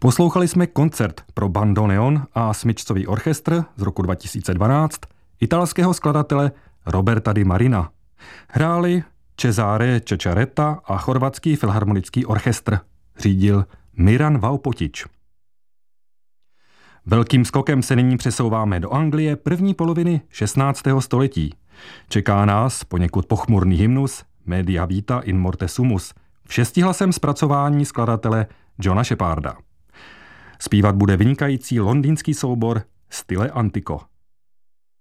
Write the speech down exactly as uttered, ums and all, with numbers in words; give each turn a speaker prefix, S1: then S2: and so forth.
S1: Poslouchali jsme koncert pro bandoneon a smyčcový orchestr z roku dva tisíce dvanáct italského skladatele Roberta Di Marina. Hráli Cesare Ceccaretta a chorvatský filharmonický orchestr. Řídil Miran Vaupotič. Velkým skokem se nyní přesouváme do Anglie první poloviny šestnáctého století. Čeká nás poněkud pochmurný hymnus Media Vita in Morte Sumus v šestihlasém zpracování skladatele Johna Sheparda. Zpívat bude vynikající londýnský soubor Stile Antico.